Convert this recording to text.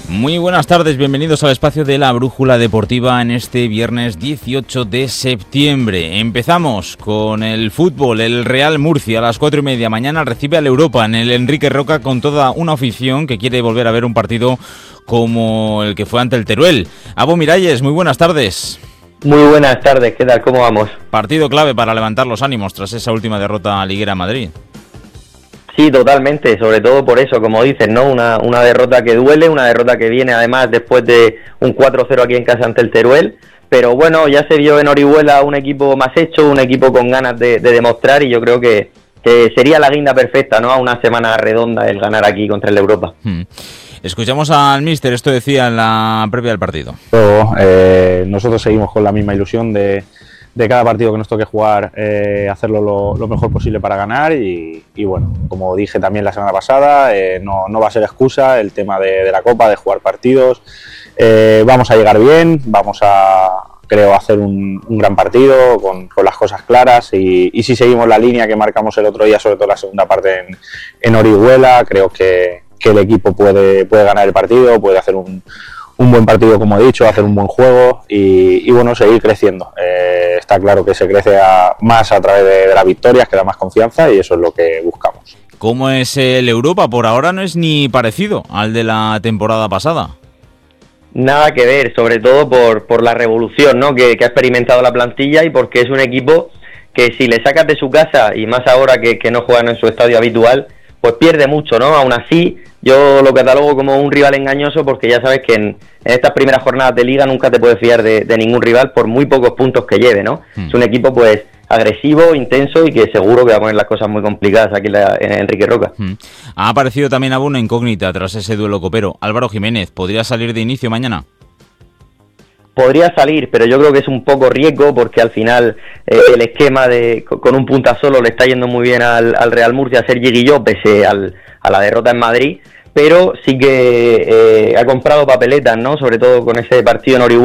Muy buenas tardes, bienvenidos al espacio de la Brújula Deportiva en este viernes 18 de septiembre. Empezamos con el fútbol. El Real Murcia a las 4:30 mañana recibe al Europa en el Enrique Roca con toda una afición que quiere volver a ver un partido como el que fue ante el Teruel. Abo Miralles, muy buenas tardes. Muy buenas tardes, ¿qué tal? ¿Cómo vamos? Partido clave para levantar los ánimos tras esa última derrota liguera en Madrid. Sí, totalmente, sobre todo por eso, como dices, ¿no? Una derrota que duele, una derrota que viene además después de un 4-0 aquí en casa ante el Teruel, pero bueno, ya se vio en Orihuela un equipo más hecho, un equipo con ganas de demostrar, y yo creo que sería la guinda perfecta, ¿no? A una semana redonda el ganar aquí contra el Europa. Escuchamos al míster, esto decía en la previa del partido. Nosotros seguimos con la misma ilusión de cada partido que nos toque jugar, hacerlo lo mejor posible para ganar y bueno, como dije también la semana pasada, no va a ser excusa el tema de la Copa, de jugar partidos. Vamos a llegar bien, vamos a, creo, hacer un gran partido con las cosas claras y si seguimos la línea que marcamos el otro día, sobre todo la segunda parte en Orihuela, creo que el equipo puede ganar el partido, puede hacer un buen partido, como he dicho, hacer un buen juego y bueno, seguir creciendo. Está claro que se crece más a través de las victorias, que da más confianza y eso es lo que buscamos. ¿Cómo es el Europa? Por ahora no es ni parecido al de la temporada pasada. Nada que ver, sobre todo por la revolución, ¿no? que ha experimentado la plantilla y porque es un equipo que si le sacas de su casa y más ahora que no juegan en su estadio habitual, pues pierde mucho, ¿no? Aún así, yo lo catalogo como un rival engañoso porque ya sabes que en estas primeras jornadas de liga nunca te puedes fiar de ningún rival por muy pocos puntos que lleve, ¿no? Es un equipo pues agresivo, intenso y que seguro que va a poner las cosas muy complicadas aquí en Enrique Roca. Ha aparecido también una incógnita tras ese duelo copero. Álvaro Jiménez, ¿podría salir de inicio mañana? Podría salir, pero yo creo que es un poco riesgo porque al final el esquema con un punta solo le está yendo muy bien al Real Murcia, a Sergi Guilló, pese a la derrota en Madrid, pero sí que ha comprado papeletas, ¿no? Sobre todo con ese partido en Orihuela.